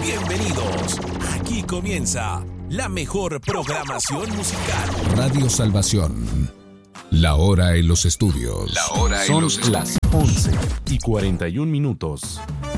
Bienvenidos. Aquí comienza la mejor programación musical. Radio Salvación. La hora en los estudios. Son las 11:41.